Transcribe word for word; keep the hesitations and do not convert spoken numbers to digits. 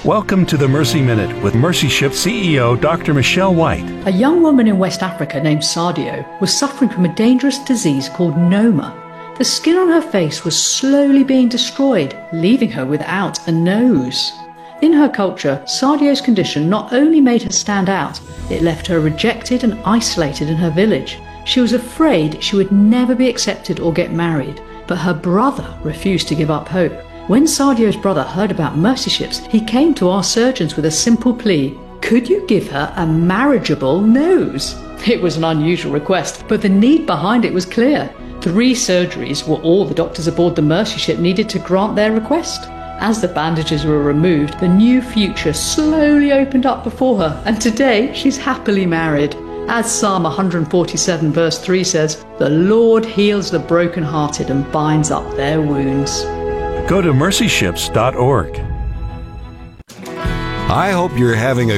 Welcome to the Mercy Minute with Mercy Ship C E O Doctor Michelle White. A young woman in West Africa named Sadio was suffering from a dangerous disease called noma. The skin on her face was slowly being destroyed, leaving her without a nose. In her culture, Sadio's condition not only made her stand out, it left her rejected and isolated in her village. She was afraid she would never be accepted or get married, but her brother refused to give up hope. When Sadio's brother heard about Mercy Ships, he came to our surgeons with a simple plea: could you give her a marriageable nose? It was an unusual request, but the need behind it was clear. Three surgeries were all the doctors aboard the Mercy Ship needed to grant their request. As the bandages were removed, the new future slowly opened up before her, and today she's happily married. As Psalm one forty-seven verse three says, "The Lord heals the brokenhearted and binds up their wounds." Go to mercy ships dot org. I hope you're having a